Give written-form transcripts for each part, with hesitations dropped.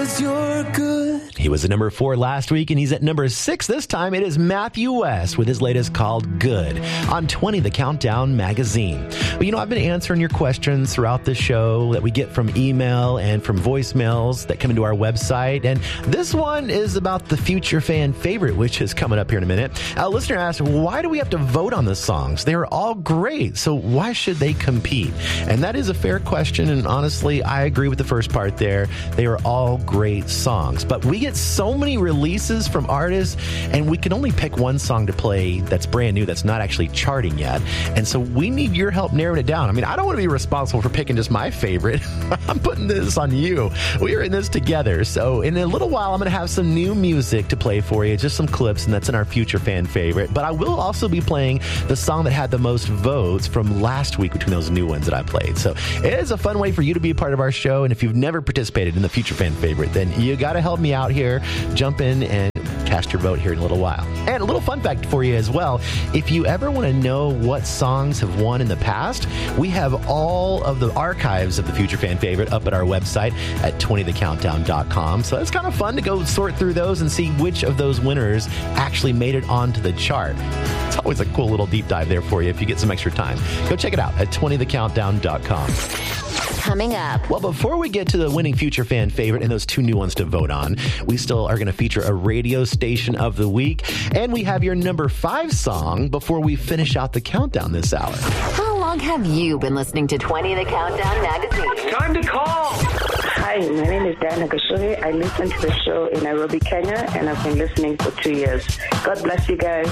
'cause you're good. He was at number 4 last week, and he's at number 6 this time. It is Matthew West with his latest called Good on 20 The Countdown magazine. Well, I've been answering your questions throughout the show that we get from email and from voicemails that come into our website. And this one is about the future fan favorite, which is coming up here in a minute. A listener asked, why do we have to vote on the songs? They are all great, so why should they compete? And that is a fair question, and honestly, I agree with the first part there. They are all great songs, but we get so many releases from artists, and we can only pick one song to play that's brand new, that's not actually charting yet. And so we need your help narrowing it down. I don't want to be responsible for picking just my favorite. I'm putting this on you. We are in this together. So in a little while, I'm going to have some new music to play for you, just some clips, and that's in our future fan favorite. But I will also be playing the song that had the most votes from last week between those new ones that I played. So it is a fun way for you to be a part of our show. And if you've never participated in the future fan favorite, then you got to help me out here. Jump in and cast your vote here in a little while. And a little fun fact for you as well. If you ever want to know what songs have won in the past, we have all of the archives of the Future Fan Favorite up at our website at 20thecountdown.com. So it's kind of fun to go sort through those and see which of those winners actually made it onto the chart. It's always a cool little deep dive there for you if you get some extra time. Go check it out at 20thecountdown.com. Coming up. Well, before we get to the winning future fan favorite and those 2 new ones to vote on, we still are going to feature a radio station of the week. And we have your number 5 song before we finish out the countdown this hour. How long have you been listening to 20 The Countdown magazine? Time to call. Hi, my name is Diana Gashuhi. I listen to the show in Nairobi, Kenya, and I've been listening for 2 years. God bless you guys.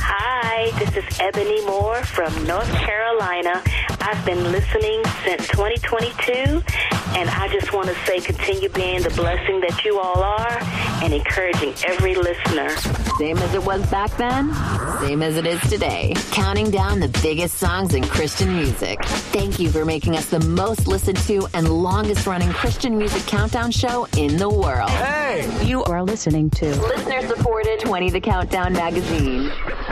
Hi, this is Ebony Moore from North Carolina. I've been listening since 2022, and I just want to say continue being the blessing that you all are and encouraging every listener. Same as it was back then, same as it is today. Counting down the biggest songs in Christian music. Thank you for making us the most listened to and longest running Christian music countdown show in the world. Hey! You are listening to listener-supported 20 The Countdown magazine.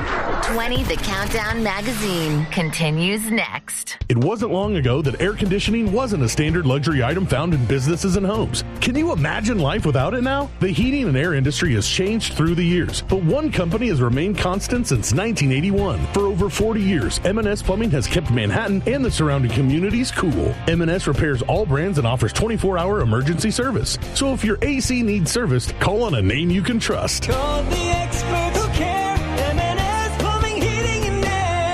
20 The Countdown magazine continues next. It wasn't long ago that air conditioning wasn't a standard luxury item found in businesses and homes. Can you imagine life without it now? The heating and air industry has changed through the years, but one company has remained constant since 1981. For over 40 years, M&S Plumbing has kept Manhattan and the surrounding communities cool. M&S repairs all brands and offers 24-hour emergency service. So if your AC needs serviced, call on a name you can trust. Call the experts who care. M&S Plumbing, Heating, and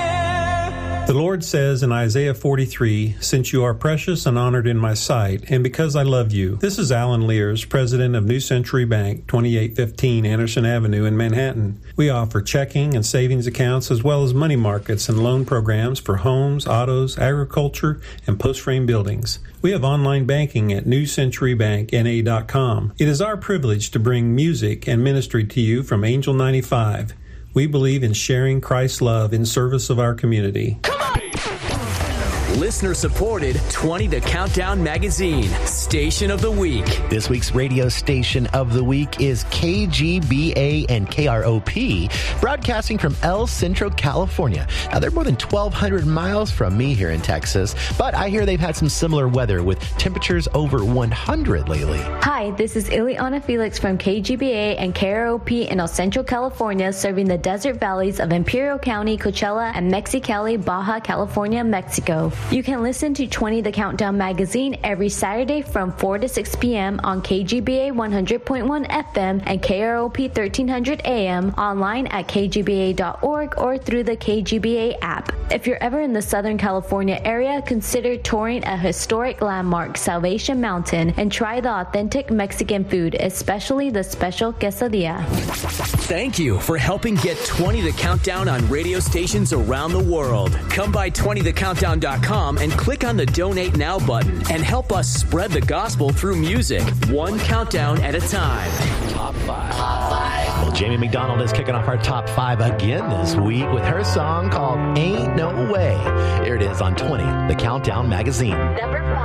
Air. The Lord says in Isaiah 43, "Since you are precious and honored in my sight, and because I love you." This is Alan Lears, president of New Century Bank, 2815 Anderson Avenue in Manhattan. We offer checking and savings accounts as well as money markets and loan programs for homes, autos, agriculture, and post-frame buildings. We have online banking at newcenturybankna.com. It is our privilege to bring music and ministry to you from Angel 95. We believe in sharing Christ's love in service of our community. Listener-supported 20 The Countdown magazine, Station of the Week. This week's radio station of the week is KGBA and KROP, broadcasting from El Centro, California. Now, they're more than 1,200 miles from me here in Texas, but I hear they've had some similar weather with temperatures over 100 lately. Hi, this is Ileana Felix from KGBA and KROP in El Centro, California, serving the desert valleys of Imperial County, Coachella, and Mexicali, Baja California, Mexico. You can listen to 20 The Countdown magazine every Saturday from 4 to 6 p.m. on KGBA 100.1 FM and KROP 1300 AM, online at kgba.org or through the KGBA app. If you're ever in the Southern California area, consider touring a historic landmark, Salvation Mountain, and try the authentic Mexican food, especially the special quesadilla. Thank you for helping get 20 The Countdown on radio stations around the world. Come by 20thecountdown.com and click on the Donate Now button and help us spread the gospel through music, one countdown at a time. Top 5. Well, Jamie McDonald is kicking off our top 5 again this week with her song called Ain't No Way. Here it is on 20 The Countdown magazine. Number 5.